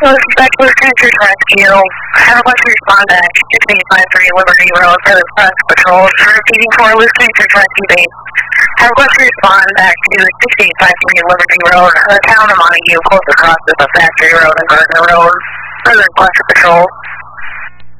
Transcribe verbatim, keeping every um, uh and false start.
Well, this is back to the Trenchers Rescue. Have a bunch of respond back six eight five three Liberty Road for the Press Patrol for repeating for Loose Trenchers Rescue base. Have a bunch of respond back to six eight five three Liberty Road, the town of Montague, close across to the Factory Road and Gardner Road for the Press Patrol.